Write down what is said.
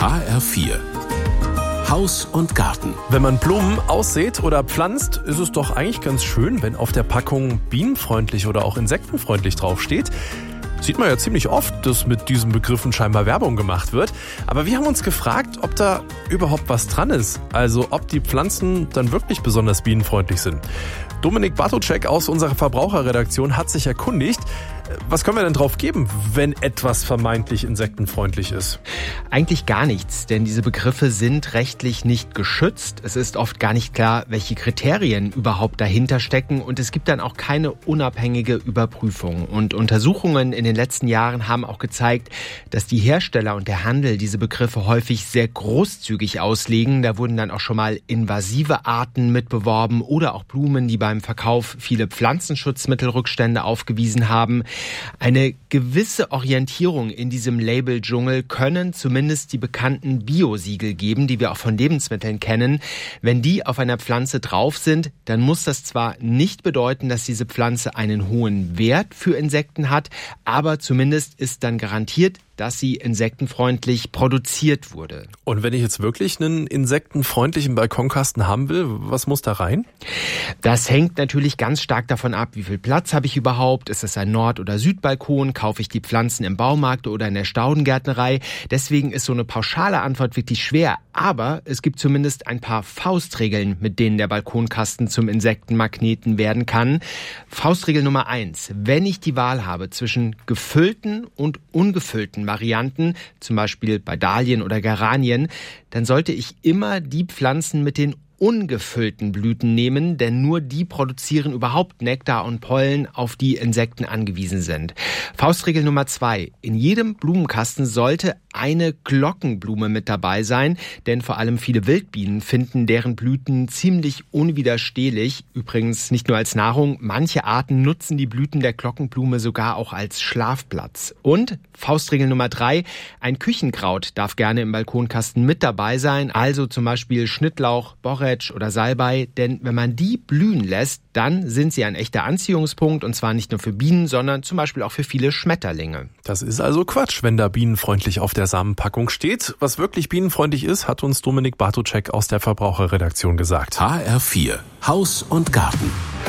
HR4 Haus und Garten. Wenn man Blumen aussät oder pflanzt, ist es doch eigentlich ganz schön, wenn auf der Packung bienenfreundlich oder auch insektenfreundlich draufsteht. Sieht man ja ziemlich oft, dass mit diesen Begriffen scheinbar Werbung gemacht wird. Aber wir haben uns gefragt, ob da überhaupt was dran ist. Also ob die Pflanzen dann wirklich besonders bienenfreundlich sind. Dominik Bartoschek aus unserer Verbraucherredaktion hat sich erkundigt. Was können wir denn drauf geben, wenn etwas vermeintlich insektenfreundlich ist? Eigentlich gar nichts, denn diese Begriffe sind rechtlich nicht geschützt. Es ist oft gar nicht klar, welche Kriterien überhaupt dahinter stecken und es gibt dann auch keine unabhängige Überprüfung. Und Untersuchungen in den letzten Jahren haben auch gezeigt, dass die Hersteller und der Handel diese Begriffe häufig sehr großzügig auslegen. Da wurden dann auch schon mal invasive Arten mitbeworben oder auch Blumen, die beim Verkauf viele Pflanzenschutzmittelrückstände aufgewiesen haben. Eine gewisse Orientierung in diesem Labeldschungel können zumindest die bekannten Bio-Siegel geben, die wir auch von Lebensmitteln kennen. Wenn die auf einer Pflanze drauf sind, dann muss das zwar nicht bedeuten, dass diese Pflanze einen hohen Wert für Insekten hat, aber zumindest ist dann garantiert, dass sie insektenfreundlich produziert wurde. Und wenn ich jetzt wirklich einen insektenfreundlichen Balkonkasten haben will, was muss da rein? Das hängt natürlich ganz stark davon ab, wie viel Platz habe ich überhaupt? Ist es ein Nord- oder Südbalkon? Kaufe ich die Pflanzen im Baumarkt oder in der Staudengärtnerei? Deswegen ist so eine pauschale Antwort wirklich schwer. Aber es gibt zumindest ein paar Faustregeln, mit denen der Balkonkasten zum Insektenmagneten werden kann. Faustregel Nummer 1. Wenn ich die Wahl habe zwischen gefüllten und ungefüllten Varianten, zum Beispiel bei Dahlien oder Geranien, dann sollte ich immer die Pflanzen mit den ungefüllten Blüten nehmen, denn nur die produzieren überhaupt Nektar und Pollen, auf die Insekten angewiesen sind. Faustregel Nummer 2. In jedem Blumenkasten sollte eine Glockenblume mit dabei sein, denn vor allem viele Wildbienen finden deren Blüten ziemlich unwiderstehlich. Übrigens nicht nur als Nahrung, manche Arten nutzen die Blüten der Glockenblume sogar auch als Schlafplatz. Und Faustregel Nummer 3, ein Küchenkraut darf gerne im Balkonkasten mit dabei sein, also zum Beispiel Schnittlauch, Borretsch oder Salbei, denn wenn man die blühen lässt, dann sind sie ein echter Anziehungspunkt und zwar nicht nur für Bienen, sondern zum Beispiel auch für viele Schmetterlinge. Das ist also Quatsch, wenn da bienenfreundlich auf der Samenpackung steht. Was wirklich bienenfreundlich ist, hat uns Dominik Bartoschek aus der Verbraucherredaktion gesagt. HR4 Haus und Garten.